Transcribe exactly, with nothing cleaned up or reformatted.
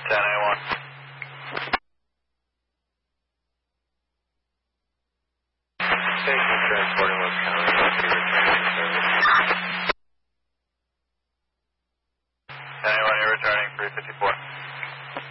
ten A one. Thank you, transporting West County. Let's see returning service. ten A one, you're returning three fifty-four.